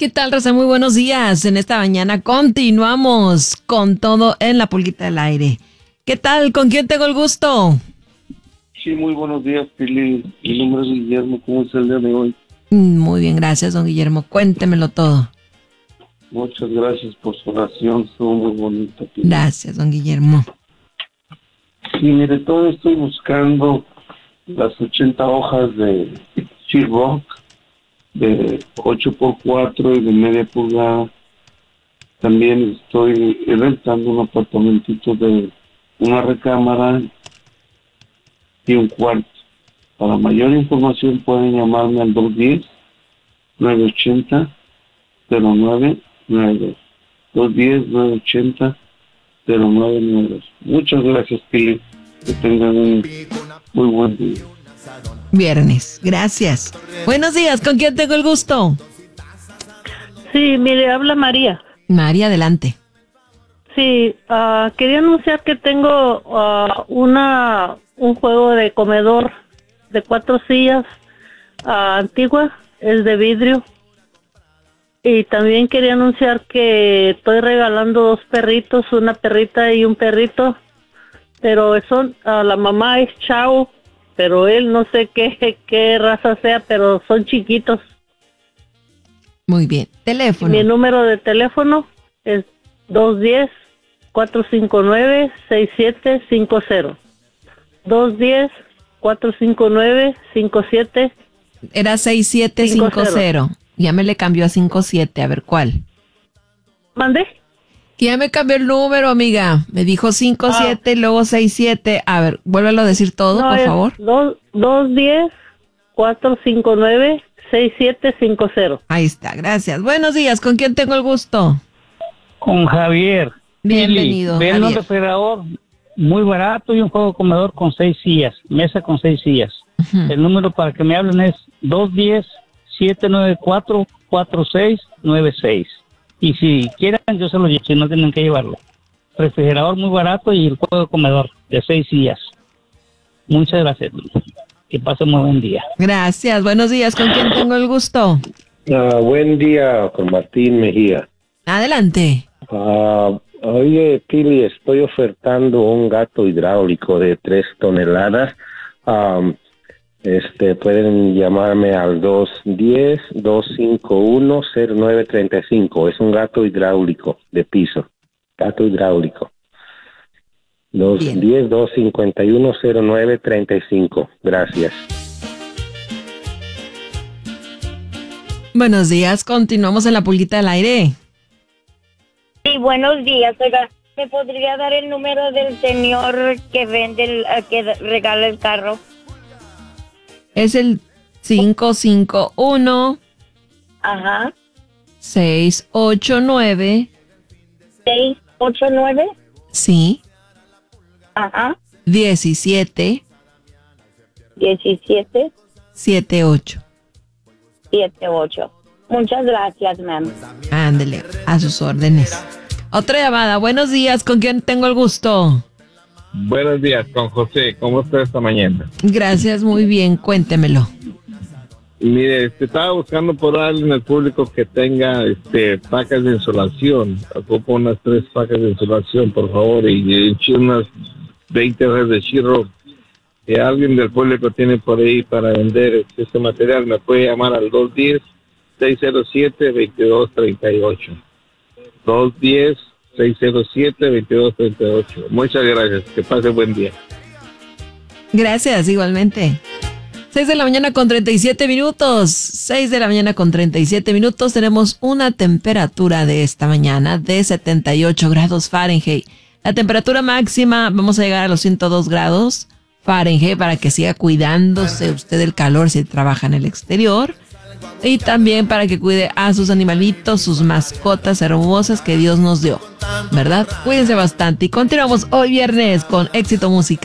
¿Qué tal, Rosa? Muy buenos días. En esta mañana continuamos con todo en la pulguita del aire. ¿Qué tal? ¿Con quién tengo el gusto? Sí, muy buenos días, Pili. Mi nombre es Guillermo. ¿Cómo es el día de hoy? Muy bien, gracias, don Guillermo. Cuéntemelo todo. Muchas gracias por su oración. Estuvo muy bonita, Pili. Gracias, don Guillermo. Sí, mire, todavía estoy buscando las 80 hojas de Sheetrock de 8x4 y de media pulgada. También estoy rentando un apartamentito de una recámara y un cuarto. Para mayor información pueden llamarme al 210-980-0992. 210-980-0992. Muchas gracias, Pili. Que tengan un muy buen día. Viernes, gracias. Buenos días, ¿con quién tengo el gusto? Sí, mire, habla María. María, adelante. Sí, quería anunciar que tengo un juego de comedor de 4 sillas antigua, es de vidrio. Y también quería anunciar que estoy regalando 2 perritos, una perrita y un perrito. Pero la mamá es Chao, pero él no sé qué raza sea, pero son chiquitos. Muy bien. Teléfono. Mi número de teléfono es 210-459-6750. 210-459-5750. Era 6750. Ya me le cambió a 57. A ver, ¿cuál? ¿Mande? Ya me cambió el número, amiga. Me dijo 57 y luego 67. A ver, vuélvelo a decir todo, por favor. 210-459-6750. Ahí está, gracias. Buenos días, ¿con quién tengo el gusto? Con Javier. Bienvenido, Ven Javier. un refrigerador muy barato y un juego comedor con 6 sillas, mesa con 6 sillas. Uh-huh. El número para que me hablen es 210-794-4696. Y si quieren, yo se lo llevo, si no tienen que llevarlo. Refrigerador muy barato y el juego comedor de 6 sillas. Muchas gracias. Que pasen muy buen día. Gracias, buenos días, ¿con quién tengo el gusto? Buen día, con Martín Mejía. Adelante. Oye, Pili, estoy ofertando un gato hidráulico de 3 toneladas. Pueden llamarme al 210-251-0935. Es un gato hidráulico de piso. Gato hidráulico. 210-251-0935. Gracias. Buenos días, continuamos en la pulguita del aire. Sí, buenos días. Oiga, ¿me podría dar el número del señor que vende, que regala el carro? Es el 551. Ajá. 689. 689. Sí. Ajá. 17. 17. 78. 78. Muchas gracias, ma'am. Ándele, a sus órdenes. Otra llamada. Buenos días, ¿con quién tengo el gusto? Buenos días, con José. ¿Cómo está esta mañana? Gracias, muy bien. Cuéntemelo. Mire, estaba buscando por alguien en el público que tenga pacas de insolación. Ocupo unas 3 pacas de insolación, por favor, y unas 20 hojas de Sheetrock. Si alguien del público tiene por ahí para vender este material, me puede llamar al 210-607-2238. 210-607-2238. Muchas gracias. Que pase buen día. Gracias, igualmente. 6 de la mañana con 37 minutos. 6 de la mañana con 37 minutos. Tenemos una temperatura de esta mañana de 78 grados Fahrenheit. La temperatura máxima, vamos a llegar a los 102 grados Fahrenheit para que siga cuidándose usted del calor si trabaja en el exterior. Y también para que cuide a sus animalitos, sus mascotas hermosas que Dios nos dio, ¿verdad? Cuídense bastante y continuamos hoy viernes con éxito musical.